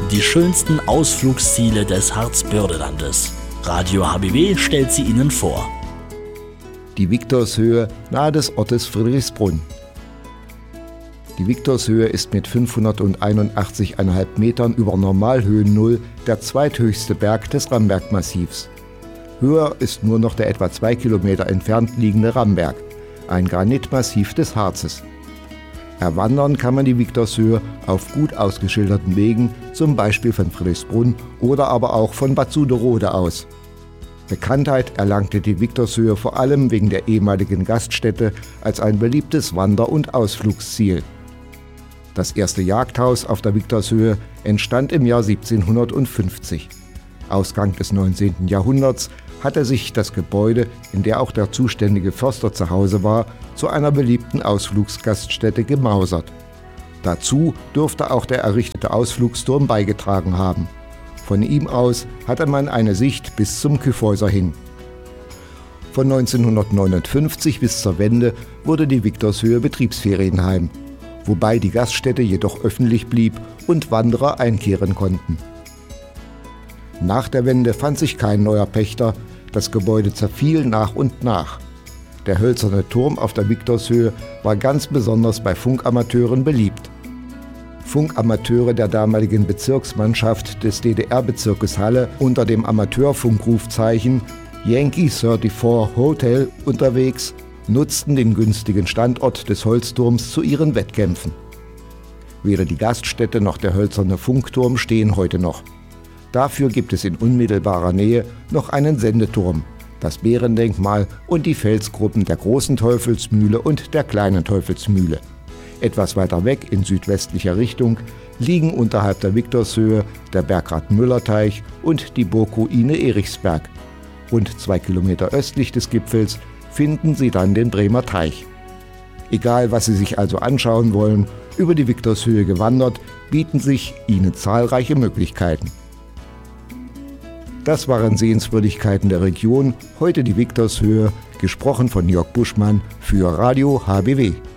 die schönsten Ausflugsziele des Harzbördelandes. Radio HBW stellt sie Ihnen vor. Die Viktorshöhe nahe des Ortes Friedrichsbrunn. Die Viktorshöhe ist mit 581,5 Metern über Normalhöhennull der zweithöchste Berg des Rambergmassivs. Höher ist nur noch der etwa 2 Kilometer entfernt liegende Ramberg, ein Granitmassiv des Harzes. Erwandern kann man die Viktorshöhe auf gut ausgeschilderten Wegen, zum Beispiel von Friedrichsbrunn oder aber auch von Bad Suderode aus. Bekanntheit erlangte die Viktorshöhe vor allem wegen der ehemaligen Gaststätte als ein beliebtes Wander- und Ausflugsziel. Das erste Jagdhaus auf der Viktorshöhe entstand im Jahr 1750. Ausgang des 19. Jahrhunderts hatte sich das Gebäude, in der auch der zuständige Förster zu Hause war, zu einer beliebten Ausflugsgaststätte gemausert. Dazu dürfte auch der errichtete Ausflugsturm beigetragen haben. Von ihm aus hatte man eine Sicht bis zum Kyffhäuser hin. Von 1959 bis zur Wende wurde die Viktorshöhe Betriebsferienheim, wobei die Gaststätte jedoch öffentlich blieb und Wanderer einkehren konnten. Nach der Wende fand sich kein neuer Pächter, das Gebäude zerfiel nach und nach. Der hölzerne Turm auf der Viktorshöhe war ganz besonders bei Funkamateuren beliebt. Funkamateure der damaligen Bezirksmannschaft des DDR-Bezirkes Halle unter dem Amateurfunkrufzeichen Yankee 34 Hotel unterwegs, nutzten den günstigen Standort des Holzturms zu ihren Wettkämpfen. Weder die Gaststätte noch der hölzerne Funkturm stehen heute noch. Dafür gibt es in unmittelbarer Nähe noch einen Sendeturm, das Bärendenkmal und die Felsgruppen der Großen Teufelsmühle und der Kleinen Teufelsmühle. Etwas weiter weg in südwestlicher Richtung liegen unterhalb der Viktorshöhe der Bergrad-Müller-Teich und die Burgruine Erichsberg. Rund 2 Kilometer östlich des Gipfels finden Sie dann den Bremer Teich. Egal, was Sie sich also anschauen wollen, über die Viktorshöhe gewandert, bieten sich Ihnen zahlreiche Möglichkeiten. Das waren Sehenswürdigkeiten der Region, heute die Viktorshöhe, gesprochen von Jörg Buschmann für Radio HBW.